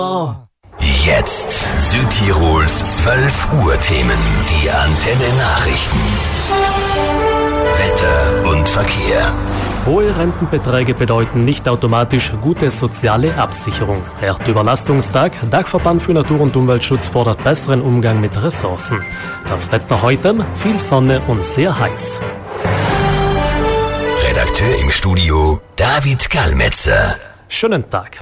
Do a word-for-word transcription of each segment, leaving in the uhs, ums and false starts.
Jetzt Südtirols zwölf Uhr Themen, die Antenne Nachrichten. Wetter und Verkehr. Hohe Rentenbeträge bedeuten nicht automatisch gute soziale Absicherung. Erdüberlastungstag, Dachverband für Natur- und Umweltschutz fordert besseren Umgang mit Ressourcen. Das Wetter heute, viel Sonne und sehr heiß. Redakteur im Studio, David Gallmetzer. Schönen Tag.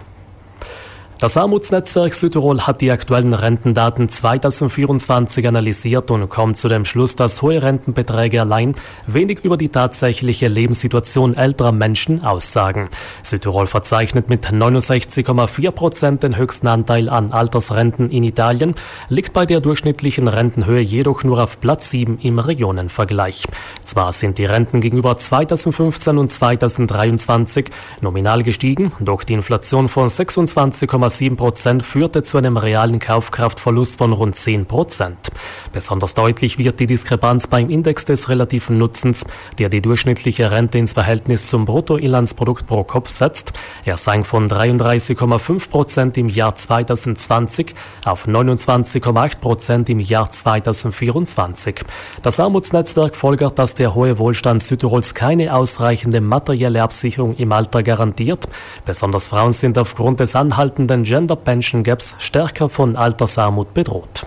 Das Armutsnetzwerk Südtirol hat die aktuellen Rentendaten zweitausendvierundzwanzig analysiert und kommt zu dem Schluss, dass hohe Rentenbeträge allein wenig über die tatsächliche Lebenssituation älterer Menschen aussagen. Südtirol verzeichnet mit neunundsechzig Komma vier Prozent den höchsten Anteil an Altersrenten in Italien, liegt bei der durchschnittlichen Rentenhöhe jedoch nur auf Platz sieben im Regionenvergleich. Zwar sind die Renten gegenüber zweitausendfünfzehn und zweitausenddreiundzwanzig nominal gestiegen, doch die Inflation von sechsundzwanzig Komma sieben Prozent führte zu einem realen Kaufkraftverlust von rund zehn Prozent. Besonders deutlich wird die Diskrepanz beim Index des relativen Nutzens, der die durchschnittliche Rente ins Verhältnis zum Bruttoinlandsprodukt pro Kopf setzt. Er sank von dreiunddreißig Komma fünf Prozent im Jahr zweitausendzwanzig auf neunundzwanzig Komma acht Prozent im Jahr zweitausendvierundzwanzig. Das Armutsnetzwerk folgert, dass der hohe Wohlstand Südtirols keine ausreichende materielle Absicherung im Alter garantiert. Besonders Frauen sind aufgrund des anhaltenden Gender Pension Gaps stärker von Altersarmut bedroht.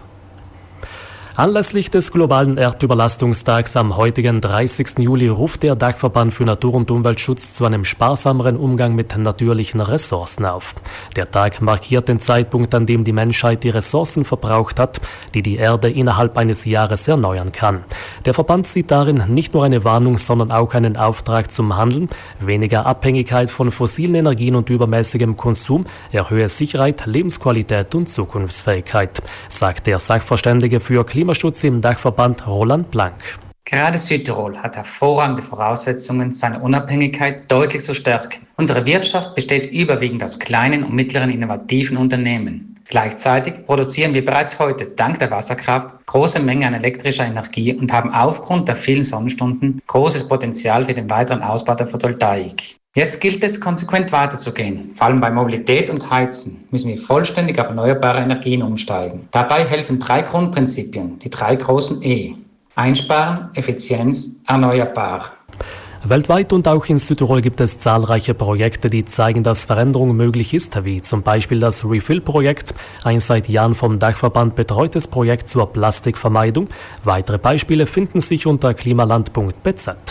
Anlässlich des globalen Erdüberlastungstags am heutigen dreißigsten Juli ruft der Dachverband für Natur- und Umweltschutz zu einem sparsameren Umgang mit natürlichen Ressourcen auf. Der Tag markiert den Zeitpunkt, an dem die Menschheit die Ressourcen verbraucht hat, die die Erde innerhalb eines Jahres erneuern kann. Der Verband sieht darin nicht nur eine Warnung, sondern auch einen Auftrag zum Handeln. Weniger Abhängigkeit von fossilen Energien und übermäßigem Konsum erhöhe Sicherheit, Lebensqualität und Zukunftsfähigkeit, sagt der Sachverständige für Klimaschutz Klimaschutz im Dachverband Roland Blank. Gerade Südtirol hat hervorragende Voraussetzungen, seine Unabhängigkeit deutlich zu stärken. Unsere Wirtschaft besteht überwiegend aus kleinen und mittleren innovativen Unternehmen. Gleichzeitig produzieren wir bereits heute dank der Wasserkraft große Mengen an elektrischer Energie und haben aufgrund der vielen Sonnenstunden großes Potenzial für den weiteren Ausbau der Photovoltaik. Jetzt gilt es, konsequent weiterzugehen. Vor allem bei Mobilität und Heizen müssen wir vollständig auf erneuerbare Energien umsteigen. Dabei helfen drei Grundprinzipien, die drei großen E. Einsparen, Effizienz, erneuerbar. Weltweit und auch in Südtirol gibt es zahlreiche Projekte, die zeigen, dass Veränderung möglich ist, wie zum Beispiel das Refill-Projekt, ein seit Jahren vom Dachverband betreutes Projekt zur Plastikvermeidung. Weitere Beispiele finden sich unter klimaland punkt b z.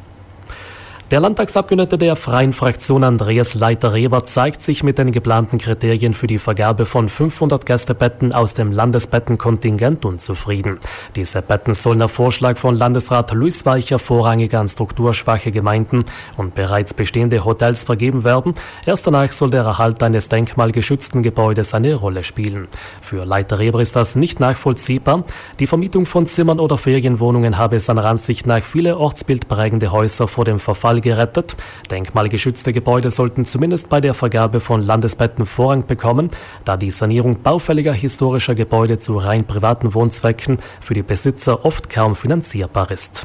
Der Landtagsabgeordnete der Freien Fraktion Andreas Leiter-Reber zeigt sich mit den geplanten Kriterien für die Vergabe von fünfhundert Gästebetten aus dem Landesbettenkontingent unzufrieden. Diese Betten sollen nach Vorschlag von Landesrat Luis Weicher vorrangig an strukturschwache Gemeinden und bereits bestehende Hotels vergeben werden. Erst danach soll der Erhalt eines denkmalgeschützten Gebäudes eine Rolle spielen. Für Leiter-Reber ist das nicht nachvollziehbar. Die Vermietung von Zimmern oder Ferienwohnungen habe seiner Ansicht nach viele ortsbildprägende Häuser vor dem Verfall gerettet. Denkmalgeschützte Gebäude sollten zumindest bei der Vergabe von Landesbetten Vorrang bekommen, da die Sanierung baufälliger historischer Gebäude zu rein privaten Wohnzwecken für die Besitzer oft kaum finanzierbar ist.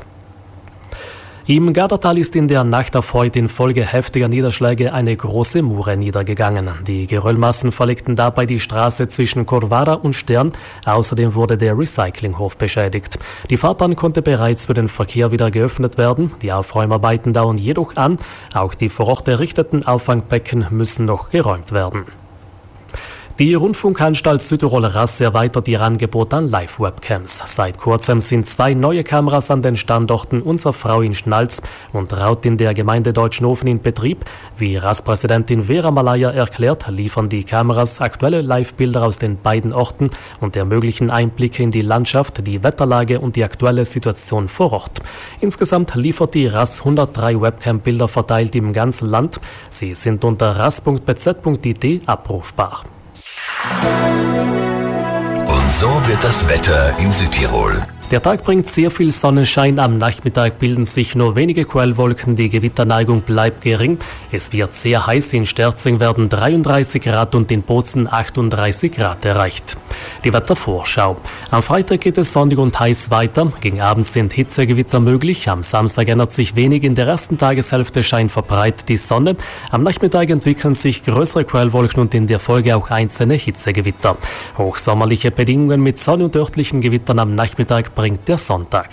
Im Gardatal ist in der Nacht auf heute infolge heftiger Niederschläge eine große Mure niedergegangen. Die Geröllmassen verlegten dabei die Straße zwischen Corvara und Stern. Außerdem wurde der Recyclinghof beschädigt. Die Fahrbahn konnte bereits für den Verkehr wieder geöffnet werden. Die Aufräumarbeiten dauern jedoch an. Auch die vor Ort errichteten Auffangbecken müssen noch geräumt werden. Die Rundfunkanstalt Südtirol R A S erweitert ihr Angebot an Live-Webcams. Seit kurzem sind zwei neue Kameras an den Standorten Unser Frau in Schnalz und Raut in der Gemeinde Deutschenhofen in Betrieb. Wie R A S-Präsidentin Vera Malaya erklärt, liefern die Kameras aktuelle Live-Bilder aus den beiden Orten und ermöglichen Einblicke in die Landschaft, die Wetterlage und die aktuelle Situation vor Ort. Insgesamt liefert die R A S hundertdrei Webcam-Bilder verteilt im ganzen Land. Sie sind unter ras punkt b z punkt i d abrufbar. Und so wird das Wetter in Südtirol. Der Tag bringt sehr viel Sonnenschein, am Nachmittag bilden sich nur wenige Quellwolken, die Gewitterneigung bleibt gering. Es wird sehr heiß, in Sterzing werden dreiunddreißig Grad und in Bozen achtunddreißig Grad erreicht. Die Wettervorschau. Am Freitag geht es sonnig und heiß weiter, gegen Abend sind Hitzegewitter möglich, am Samstag ändert sich wenig, in der ersten Tageshälfte scheint verbreitet die Sonne, am Nachmittag entwickeln sich größere Quellwolken und in der Folge auch einzelne Hitzegewitter. Hochsommerliche Bedingungen mit Sonne und örtlichen Gewittern am Nachmittag bringt der Sonntag.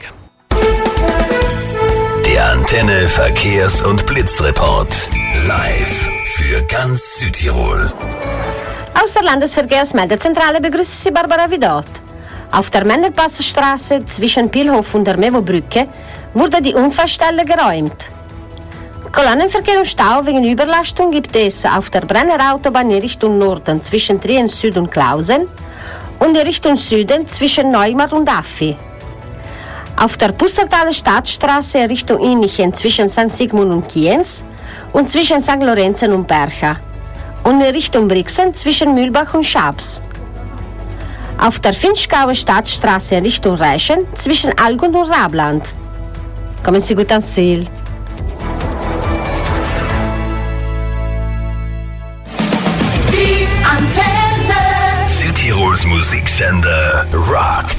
Der Antenne Verkehrs- und Blitzreport. Live für ganz Südtirol. Aus der Landesverkehrsmeldezentrale begrüßt Sie Barbara Vidot. Auf der Menderpassstraße zwischen Pilhof und der Mevo-Brücke wurde die Unfallstelle geräumt. Kolonnenverkehr und Stau wegen Überlastung gibt es auf der Brenner Autobahn in Richtung Norden zwischen Trien Süd und Klausen und in Richtung Süden zwischen Neumarkt und Affi. Auf der Pustertaler Stadtstraße in Richtung Innichen zwischen Sankt Sigmund und Kienz und zwischen Sankt Lorenzen und Bercha und in Richtung Brixen zwischen Mühlbach und Schabs. Auf der Finchgauer Stadtstraße in Richtung Reichen zwischen Allgund und Rabland. Kommen Sie gut ans Ziel. Südtirols Musiksender rockt.